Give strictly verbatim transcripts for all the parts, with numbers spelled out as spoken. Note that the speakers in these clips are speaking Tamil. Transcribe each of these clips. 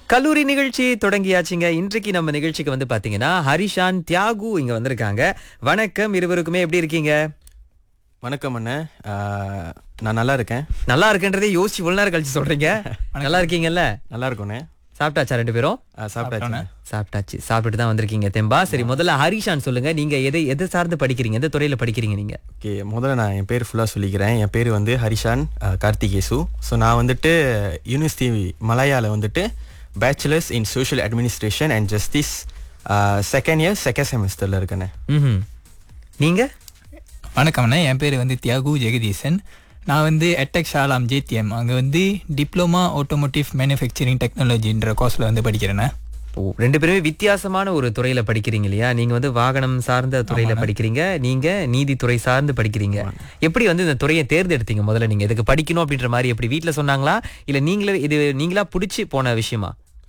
கல்லூரி நிகழ்ச்சி தொடங்கியாச்சுங்க. இன்றைக்கு நம்ம நிகழ்ச்சிக்கு வந்து பாத்தீங்கன்னா ஹரிஷான், தியாகு இங்க வந்திருக்காங்க. வணக்கம் இருவருக்குமே, எப்படி இருக்கீங்க? வணக்கம் அண்ணே. ஆஹ், நான் நல்லா இருக்கேன். நல்லா இருக்கேன்றதே யோசிச்சு இவ்வளவு நேரம் கழிச்சு சொல்றீங்க. நல்லா இருக்கீங்கல்ல? நல்லா இருக்கோண்ணே. சாப்பிட்டாச்சா ரெண்டு பேரும்? ஆஹ், சாப்பிட்டாச்சுண்ணே. சாப்பிட்டாச்சு. சாப்பிட்டுட்டு தான் வந்திருக்கீங்க தெம்பா. சரி, முதல்ல ஹரிஷான் சொல்லுங்க, நீங்க எதை எதை சார்ந்து படிக்கிறீங்க, எந்த துறையில படிக்கிறீங்க நீங்க? ஓகே, முதல்ல நான் என் பேர் ஃபுல்லாக சொல்லிக்கிறேன். என் பேர் வந்து ஹரிஷான் ஆஹ், கார்த்திகேசு. ஸோ நான் வந்துட்டு யூனிவர்சிட்டி மலாயாவில் வந்துட்டு bachelors in social administration and justice second year second செமஸ்டரில் இருக்கேண்ணே. ம். நீங்க? வணக்கம்ண்ணே, என் பேர் வந்து தியாகு ஜெகதீசன். நான் வந்து எட்டெக் ஷாலாம் ஜேடிஎம் அங்கே வந்து டிப்ளமா ஆட்டோமோட்டிவ் மேனுஃபேக்சரிங் டெக்னாலஜின்ற கோர்ஸில் வந்து படிக்கிறேண்ணே. ஓ, ரெண்டு பேருமே வித்தியாசமான ஒரு துறையில படிக்கிறீங்க இல்லையா? நீங்க வந்து வாகனம் சார்ந்த துறையில படிக்கிறீங்க, நீங்க நீதித்துறை சார்ந்து படிக்கிறீங்க. எப்படி வந்து இந்த துறையை தேர்ந்தெடுத்தீங்க? முதல்ல நீங்க இதுக்கு படிக்கணும் அப்படின்ற மாதிரி எப்படி வீட்டுல சொன்னாங்களா, இல்ல நீங்களே இது நீங்களா பிடிச்சி போன விஷயமா?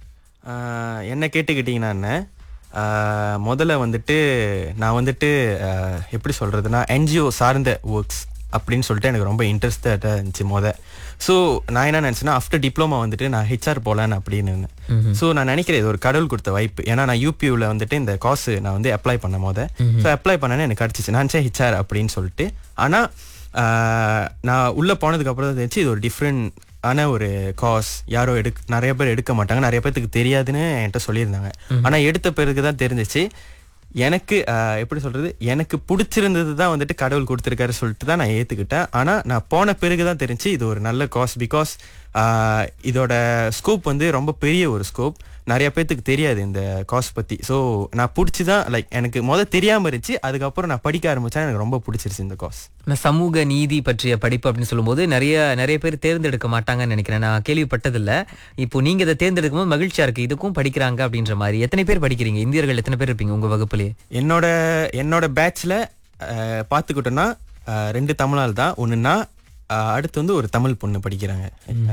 ஆஹ், என்ன கேட்டுக்கிட்டிங்கன்னா அண்ணே, ஆஹ், முதல்ல வந்துட்டு நான் வந்துட்டு ஆஹ், எப்படி சொல்கிறதுனா என்ஜிஓ சார்ந்த ஒர்க்ஸ் அப்படின்னு சொல்லிட்டு எனக்கு ரொம்ப இன்ட்ரெஸ்டடாக இருந்துச்சு மொதல். ஸோ நான் என்ன நினச்சேன்னா ஆஃப்டர் டிப்ளமா வந்துட்டு நான் ஹெச்ஆர் போகலான்னு அப்படின்னு. ஸோ நான் நினைக்கிறேன் இது ஒரு கடவுள் கொடுத்த வாய்ப்பு. ஏன்னா நான் யூபியூவில் வந்துட்டு இந்த காசு நான் வந்து அப்ளை பண்ண மொதல். ஸோ அப்ளை பண்ணேன்னு எனக்கு கிடச்சிச்சு. நான் நினச்சேன் ஹெச்ஆர் அப்படின்னு சொல்லிட்டு. ஆனால் நான் உள்ளே போனதுக்கப்புறம் தான் தெரிஞ்சு இது ஒரு டிஃப்ரெண்ட் ஆன ஒரு காஸ். யாரோ எடுக்க நிறைய பேர் எடுக்க மாட்டாங்க, நிறைய பேருக்கு தெரியாதுன்னு என்கிட்ட சொல்லியிருந்தாங்க. ஆனால் எடுத்த பிறகு தான் தெரிஞ்சிச்சு எனக்கு ஆஹ், எப்படி சொல்றது, எனக்கு பிடிச்சிருந்தது தான் வந்துட்டு கடவுள் கொடுத்துருக்காரு சொல்லிட்டு தான் நான் ஏற்றுக்கிட்டேன். ஆனால் நான் போன பிறகு தான் தெரிஞ்சு இது ஒரு நல்ல காஸ். பிகாஸ் இதோட ஸ்கோப் வந்து ரொம்ப பெரிய ஒரு ஸ்கோப். நிறைய பேர்த்துக்கு தெரியாது இந்த காஸ் பற்றி. ஸோ நான் பிடிச்சி தான், லைக் எனக்கு முதல் தெரியாமல் இருந்துச்சு, அதுக்கப்புறம் நான் படிக்க ஆரம்பித்தேன், எனக்கு ரொம்ப பிடிச்சிருச்சு இந்த காஸ். நான் சமூக நீதி பற்றிய படிப்பு அப்படின்னு சொல்லும்போது நிறைய நிறைய பேர் தேர்ந்தெடுக்க மாட்டாங்கன்னு நினைக்கிறேன். நான் கேள்விப்பட்டதில்ல. இப்போ நீங்க இதை தேர்ந்தெடுக்கும் போது மகிழ்ச்சியா இருக்கு, இதுக்கும் படிக்கிறாங்க அப்படின்ற மாதிரி. எத்தனை பேர் படிக்கிறீங்க? இந்தியர்கள் எத்தனை பேர் இருப்பீங்க உங்க வகுப்புலயே? என்னோட என்னோட பேட்ச்ல பார்த்துக்கிட்டோன்னா ரெண்டு தமிழால் தான். ஒன்றுனா அடுத்து வந்து ஒரு தமிழ் பொண்ணு படிக்கிறாங்க.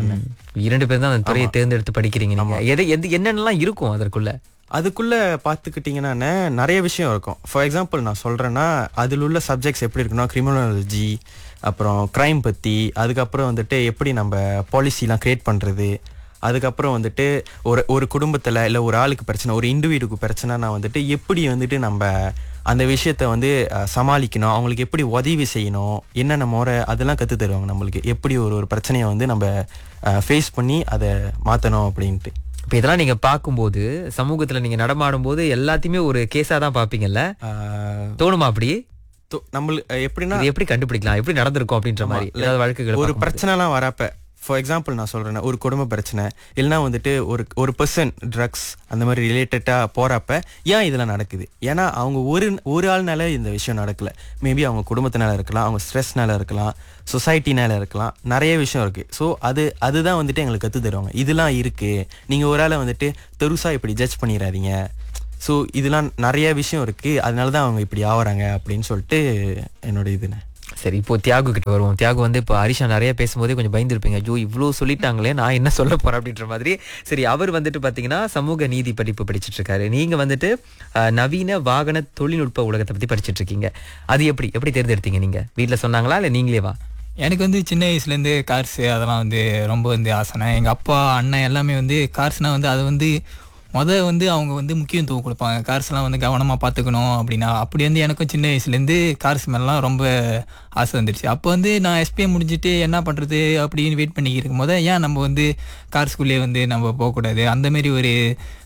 இரண்டு பேர் தான் அந்த துறையை தேர்ந்தெடுத்து படிக்கிறீங்க நீங்க. எதை எது என்னென்னலாம் இருக்கும் அதற்குள்ள? அதுக்குள்ளே பார்த்துக்கிட்டிங்கன்னா நிறைய விஷயம் இருக்கும். ஃபார் எக்ஸாம்பிள் நான் சொல்கிறேன்னா, அதில் உள்ள சப்ஜெக்ட்ஸ் எப்படி இருக்குன்னா கிரிமினாலஜி, அப்புறம் க்ரைம் பற்றி, அதுக்கப்புறம் வந்துட்டு எப்படி நம்ம பாலிசிலாம் க்ரியேட் பண்ணுறது, அதுக்கப்புறம் வந்துட்டு ஒரு ஒரு குடும்பத்தில் இல்லை ஒரு ஆளுக்கு பிரச்சனை, ஒரு இண்டிவிஜுவலுக்கு பிரச்சனைனா வந்துட்டு எப்படி வந்துட்டு நம்ம அந்த விஷயத்தை வந்து சமாளிக்கணும், அவங்களுக்கு எப்படி உதவி செய்யணும், என்னென்ன முறை, அதெல்லாம் கற்று தருவாங்க நம்மளுக்கு. எப்படி ஒரு ஒரு பிரச்சனையை வந்து நம்ம ஃபேஸ் பண்ணி அதை மாற்றணும் அப்படின்ட்டு. இப்போ இதெல்லாம் நீங்க பார்க்கும்போது சமூகத்துல நீங்க நடமாடும் போது எல்லாத்தையுமே ஒரு கேஸா தான் பார்ப்பீங்கல்ல? தோணுமா அப்படி? நம்மளுக்கு எப்படின்னா எப்படி கண்டுபிடிக்கலாம், எப்படி நடந்திருக்கும் அப்படின்ற மாதிரி ஏதாவது வழக்குகள் ஒரு பிரச்சனைலாம் வரப்ப, ஃபார் எக்ஸாம்பிள் நான் சொல்கிறேன்னா ஒரு குடும்ப பிரச்சனை இல்லைனா வந்துட்டு ஒரு ஒரு பர்சன் ட்ரக்ஸ் அந்த மாதிரி ரிலேட்டடாக போகிறப்ப ஏன் இதெல்லாம் நடக்குது? ஏன்னா அவங்க ஒரு ஒரு ஆள்னால இந்த விஷயம் நடக்கலை. மேபி அவங்க குடும்பத்தினால இருக்கலாம், அவங்க ஸ்ட்ரெஸ்னால இருக்கலாம், சொசைட்டினால இருக்கலாம், நிறைய விஷயம் இருக்குது. ஸோ அது அதுதான் வந்துட்டு எங்களுக்கு கற்று தருவாங்க. இதெல்லாம் இருக்குது, நீங்கள் ஒரு ஆளை வந்துட்டு தெருசாக இப்படி ஜட்ஜ் பண்ணிடாதீங்க. ஸோ இதெல்லாம் நிறைய விஷயம் இருக்குது, அதனால தான் அவங்க இப்படி ஆகிறாங்க அப்படின்னு சொல்லிட்டு என்னோட இதுன்னு. சரி, இப்போ தியாகு கிட்ட வருவோம். தியாகு வந்து இப்போ ஹரிஷா நிறைய பேசும்போதே கொஞ்சம் பயந்துருப்பீங்க, ஐயோ இவ்வளோ சொல்லிட்டாங்களே, நான் என்ன சொல்ல போறேன் அப்படின்ற மாதிரி. சரி, அவர் வந்துட்டு பார்த்தீங்கன்னா சமூக நீதி படிப்பு படிச்சுட்டு இருக்காரு. நீங்க வந்துட்டு நவீன வாகன தொழில்நுட்ப உலகத்தை பத்தி படிச்சுட்டு இருக்கீங்க. அது எப்படி எப்படி தேர்ந்தெடுத்தீங்க நீங்க? வீட்டில் சொன்னாங்களா இல்லை நீங்களே வா? எனக்கு வந்து சின்ன வயசுலேருந்து கார்ஸு அதெல்லாம் வந்து ரொம்ப வந்து ஆசைண்ணே. எங்கள் அப்பா அண்ணன் எல்லாமே வந்து கார்ஸ்னால் வந்து அதை வந்து மொதல் வந்து அவங்க வந்து முக்கியத்துவம் கொடுப்பாங்க. கார்ஸ்லாம் வந்து கவனமாக பார்த்துக்கணும் அப்படின்னா. அப்படி வந்து எனக்கும் சின்ன வயசுலேருந்து கார்ஸ் மேலாம் ரொம்ப ஆசை வந்துடுச்சு. அப்போ வந்து நான் எஸ்பிஎம் முடிஞ்சுட்டு என்ன பண்ணுறது அப்படின்னு வெயிட் பண்ணிக்கிட்டு இருக்கும் போது, ஏன் நம்ம வந்து கார்ஸ்குள்ளேயே வந்து நம்ம போகக்கூடாது, அந்தமாரி ஒரு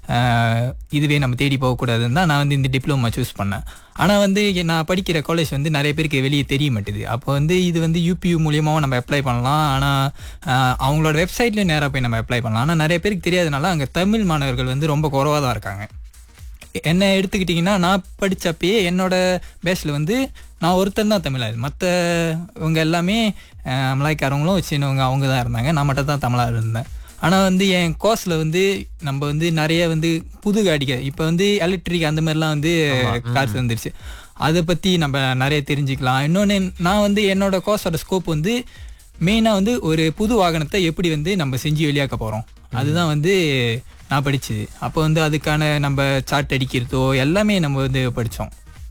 இதுவே நம்ம தேடி போகக்கூடாதுன்னு தான் நான் வந்து இந்த டிப்ளமா சூஸ் பண்ணேன். ஆனால் வந்து நான் படிக்கிற காலேஜ் வந்து நிறைய பேருக்கு வெளியே தெரிய மாட்டேது. அப்போ வந்து இது வந்து யூபியூ மூலியமாகவும் நம்ம அப்ளை பண்ணலாம், ஆனால் அவங்களோட வெப்சைட்லேயும் நேராக போய் நம்ம அப்ளை பண்ணலாம். ஆனால் நிறைய பேருக்கு தெரியாதனால அங்கே தமிழ் மாணவர்கள் வந்து ரொம்ப குறைவாக தான் இருக்காங்க. என்ன எடுத்துக்கிட்டிங்கன்னா, நான் படித்தப்பயே என்னோட பேஸில் வந்து நான் ஒருத்தன் தான் தமிழாக, மற்றவங்க எல்லாமே மலாய்க்காரவங்களும் சின்னவங்க அவங்க தான் இருந்தாங்க, நான் மட்டும் தான் தமிழாக இருந்தேன். ஆனால் வந்து என் கோர்ஸில் வந்து நம்ம வந்து நிறைய வந்து புது காடிகள், இப்போ வந்து எலக்ட்ரிக் அந்த மாதிரிலாம் வந்து காசு வந்துருச்சு, அதை பற்றி நம்ம நிறைய தெரிஞ்சுக்கலாம். இன்னொன்று, நான் வந்து என்னோடய கோர்ஸோட ஸ்கோப் வந்து மெயினாக வந்து ஒரு புது வாகனத்தை எப்படி வந்து நம்ம செஞ்சு வெளியாக்க போகிறோம், அதுதான் வந்து நான் படித்தது. அப்போ வந்து அதுக்கான நம்ம சார்ட் அடிக்கிறதோ எல்லாமே நம்ம வந்து படித்தோம்.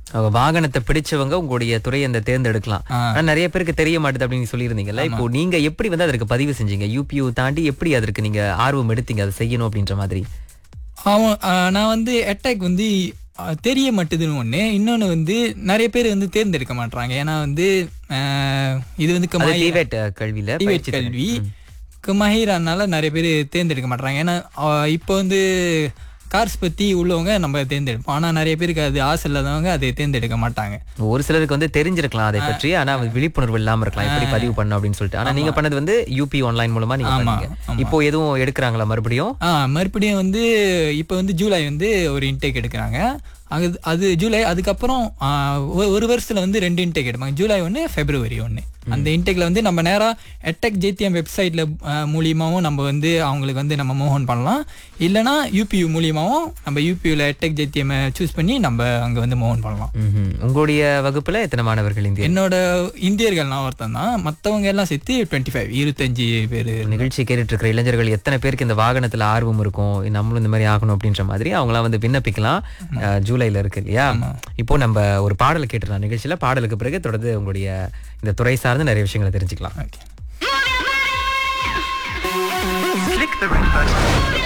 அவங்க வாகனத்தை பிடிச்சவங்க உங்களுடைய துறையை அந்த தேர்ந்தெடுக்கலாம். ஆ. ஆனா நிறைய பேருக்கு தெரிய மாட்டுது அப்படின்னு சொல்லியிருந்தீங்கல்ல. இப்போ நீங்க எப்படி வந்து அதற்கு பதிவு செஞ்சீங்க? யூபியூ தாண்டி எப்படி அதற்கு நீங்க ஆர்வம் எடுத்தீங்க அதை செய்யணும் அப்படின்ற மாதிரி? அவன் ஆஹ் நான் வந்து அட்டாக் வந்து ஆஹ் தெரிய மாட்டுதுன்னு ஒண்ணு, இன்னொன்னு வந்து நிறைய பேர் வந்து தேர்ந்தெடுக்க மாட்டாங்க. ஏன்னா வந்து ஆஹ் இது வந்து அது கமாய் டிவேட் கல்வியில டிவேட் பயிற்சி தரேன். கல்வி மஹிரானால நிறைய பேர் தேர்ந்தெடுக்க மாட்டாங்க. ஏன்னா ஆஹ் இப்போ வந்து கார்ஸ் பத்தி உள்ளவங்க நம்ம தேர்ந்தெடுப்போம், ஆனா நிறைய பேருக்கு அது ஆசை இல்லாதவங்க அதை தேர்ந்தெடுக்க மாட்டாங்க. ஒரு சிலருக்கு வந்து தெரிஞ்சிருக்கலாம் அதை பற்றி, ஆனா விழிப்புணர்வு இல்லாம இருக்கலாம் எப்படி பதிவு பண்ணணும் அப்படின்னு சொல்லிட்டு. ஆனா நீங்க பண்ணது வந்து யூபி ஆன்லைன் மூலமா நீங்க ஆமா, பண்ணீங்க. ஆமா. இப்போ எதுவும் எடுக்கிறாங்களா மறுபடியும்? ஆ மறுபடியும் வந்து இப்போ வந்து ஜூலை வந்து ஒரு இன்டேக் எடுக்கிறாங்க. அது அது ஜூலை, அதுக்கப்புறம் ஆ, ஒ- ஒரு வருஷத்துல வந்து ரெண்டு இன்டேக் எடுப்பாங்க, ஜூலை ஒன்று ஃபெப்ரவரி ஒன்று. அந்த இன்டேக்ல வந்து நம்ம நேரா எட்டெக் ஜேடிஎம் வெப்சைட்ல மூலியமாவும் நம்ம வந்து அவங்களுக்கு வந்து நம்ம மூவ் பண்ணலாம், இல்லைனா யூபியூ மூலியமாவும் நம்ம யூபியூல எட்டெக் ஜேடிஎம் சூஸ் பண்ணி நம்ம அங்க வந்து மூவ் பண்ணலாம். ம்ஹும். உங்களுடைய வகுப்புல எத்தனை மாணவர்கள் இந்திய என்னோட இந்தியர்கள் நான் ஒருத்தன் தான், மற்றவங்க எல்லாம் சேர்த்து டுவெண்ட்டி ஃபைவ் இருபத்தஞ்சு பேர். நிகழ்ச்சி கேட்டுட்டு இருக்கிற இளைஞர்கள் எத்தனை பேருக்கு இந்த வாகனத்துல ஆர்வம் இருக்கும், நம்மளும் இந்த மாதிரி ஆகணும் அப்படின்ற மாதிரி அவங்களாம் வந்து விண்ணப்பிக்கலாம். அஹ், ஜூலைல இருக்கு இல்லையா? இப்போ நம்ம ஒரு பாடலை கேட்டுலாம் நிகழ்ச்சியில. பாடலுக்கு பிறகு தொடர்ந்து உங்களுடைய இந்த துறை சார்ந்து நிறைய விஷயங்களை தெரிஞ்சுக்கலாம். Okay. Click the red button.